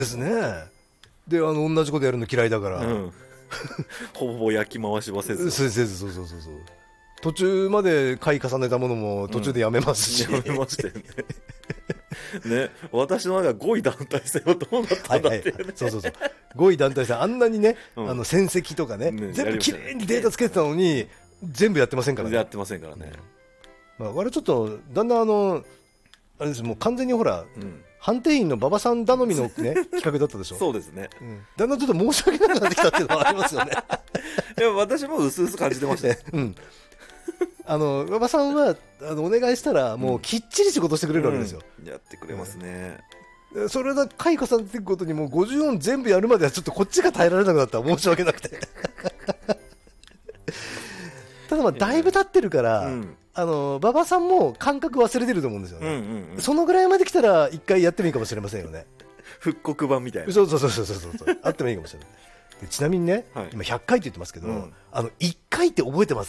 ですね。で同じことやるの嫌いだから、 ほぼ焼き回しはせずそう途中まで回重ねたものも途中でやめますし、 やめましたよねね、私の中5位団体戦はどうなったんだっていうね、 そう5位団体戦あんなにね、戦績とかね全部きれいにデータつけてたのに全部やってませんからね。 やってませんからね。 あれちょっとだんだんあれです、もう完全にほら、判定員の馬場さん頼みのね企画だったでしょそうですね、 だんだんちょっと申し訳なくなってきたっていうのはありますよねいや私も薄々感じてましたね馬場さんはお願いしたらもうきっちり仕事してくれるわけですよ、 やってくれますね、 それが回重ねていくことにもう54全部やるまではちょっとこっちが耐えられなくなったら申し訳なくてただだいぶ経ってるから、馬場さんも感覚忘れてると思うんですよね、そのぐらいまで来たら一回やってもいいかもしれませんよね復刻版みたいな。 そうあってもいいかもしれないでちなみにね、今100回って言ってますけど、1回って覚えてます？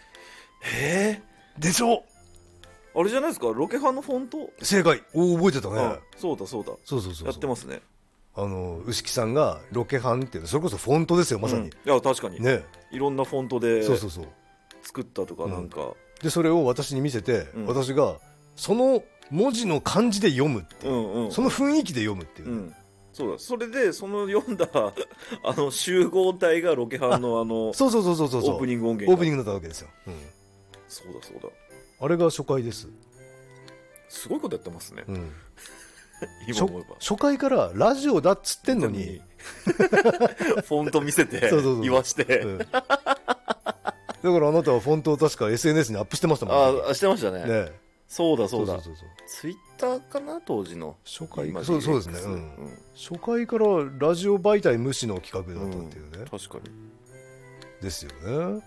でしょ。 あれじゃないですか、ロケハンのフォント。 正解。覚えてたね。 そうだやってますね。 牛木さんがロケハンっていうのそれこそフォントですよ、まさに。いや確かにね、いろんなフォントで作ったとかなんか、 でそれを私に見せて、私がその文字の漢字で読むっていう、その雰囲気で読むっていう、 そうだ、それでその読んだ集合体がロケハンのそうオープニング音源、 オープニングだったわけですよ、 そうだあれが初回です。 すごいことやってますね、 今思えば初回からラジオだっつってんのにフォント見せて言わして、 だからあなたはフォントを確か SNS にアップしてましたもんね。 してましたね。そうだツイッターかな、当時の初回。そうですね、初回からラジオ媒体無視の企画だったっていうね、 確かにですよね。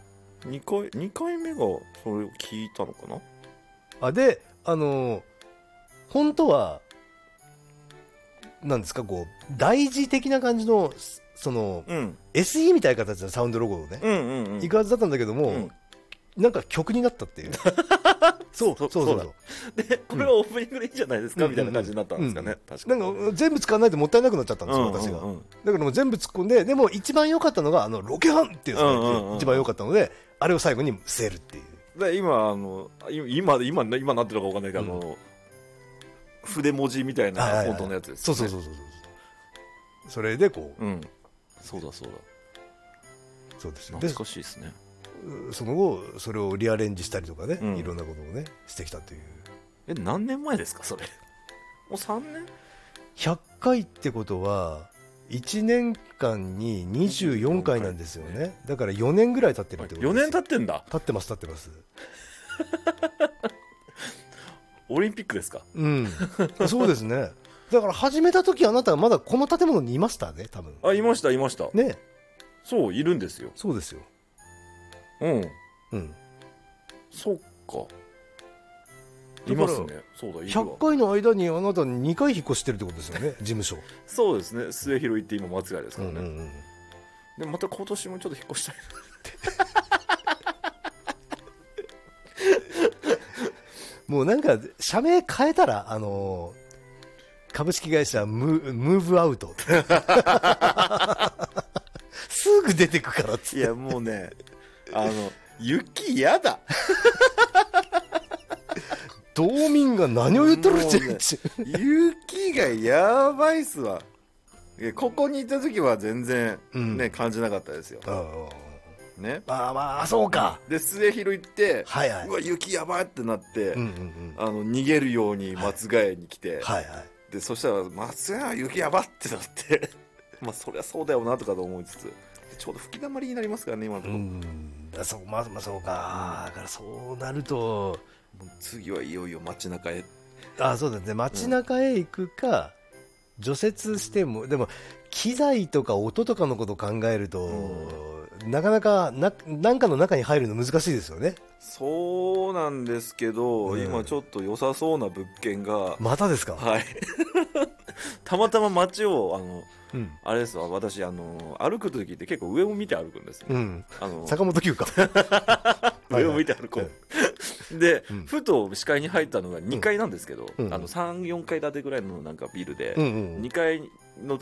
2回目がそれを聞いたのかな。 で本当はなんですか、こう大事的な感じのその、SE みたいな形のサウンドロゴをね、いくはずだったんだけども、なんか曲になったっていうそうでこれはオープニングでいいんじゃないですかみたいな感じになったんですかね。確かになんか全部使わないともったいなくなっちゃったんですよ、私が。だからもう全部突っ込んで、でも一番良かったのがロケハンっていうのが一番良かったので、あれを最後に据えるっていう。 で今なってるのか分かんないけど、筆文字みたいなフォントのやつですね。 そうそれでこう、 そうだそうですよ。 懐かしいですね。 その後それをリアレンジしたりとかね、いろんなことをねしてきたという。 何年前ですかそれ。もう3年 ？100回ってことは1年間に24回なんですよね。だから4年ぐらい経ってるってことです。 4年経ってんだ。 経ってますオリンピックですか。 そうですね。だから始めた時あなたはまだこの建物にいましたね、多分。 いましたね。 そういるんですよ。 そうですよ。 そっか、いますね。そうだ、 100回の間にあなた2回引っ越してるってことですよね、事務所。 そうですね、末広行って今松ヶ谷ですからね。でまた今年もちょっと引っ越したいもうなんか社名変えたら株式会社ムーブアウトすぐ出てくからっつって。 いやもうね雪やだ道民が何を言っとるって、 雪がやばいっすわ。ここにいた時は全然ね、感じなかったですよね。 そうか。 で末広行って、うわ雪やばいってなって、逃げるように松ヶ谷に来て、でそしたら松ヶ谷は雪やばってなってまあそりゃそうだよなとかと思いつつ、ちょうど吹きだまりになりますからね今のところ。 そうか。だからそうなるともう次はいよいよ街中へ。 そうだね、街中へ行くか、除雪しても。でも機材とか音とかのことを考えると、なかなかなんかの中に入るの難しいですよね。 そうなんですけど、今ちょっと良さそうな物件が。 またですか。 たまたま街をあれですわ、私歩く時って結構上を見て歩くんですよ。 坂本九か上を見て歩こうで、ふと視界に入ったのが2階なんですけど、3、4階建てぐらいのなんかビルで、2階の